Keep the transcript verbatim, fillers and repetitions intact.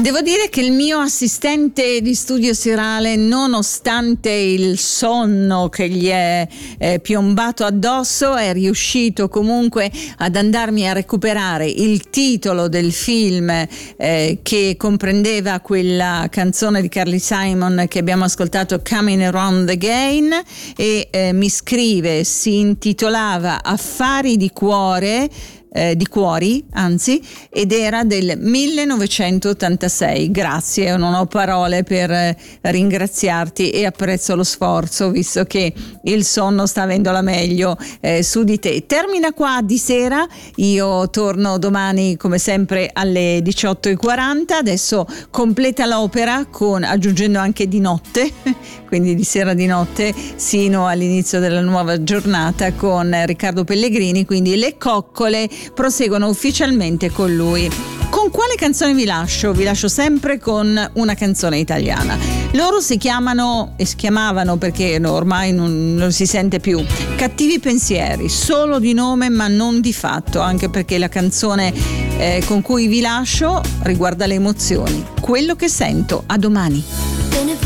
Devo dire che il mio assistente di studio serale, nonostante il sonno che gli è eh, piombato addosso, è riuscito comunque ad andarmi a recuperare il titolo del film eh, che comprendeva quella canzone di Carly Simon che abbiamo ascoltato, Coming Around Again, e eh, mi scrive, si intitolava Affari di cuore, Eh, di cuori, anzi, ed era del millenovecentottantasei. Grazie, non ho parole per eh, ringraziarti e apprezzo lo sforzo, visto che il sonno sta avendo la meglio eh, su di te. Termina qua di sera, io torno domani come sempre alle diciotto e quaranta, adesso completa l'opera con, aggiungendo anche di notte, quindi di sera di notte sino all'inizio della nuova giornata con Riccardo Pellegrini, quindi le coccole proseguono ufficialmente con lui. Con quale canzone vi lascio? Vi lascio sempre con una canzone italiana. Loro si chiamano, e si chiamavano perché ormai non, non si sente più, Cattivi Pensieri, solo di nome ma non di fatto, anche perché la canzone eh, con cui vi lascio riguarda le emozioni. Quello che sento. A domani.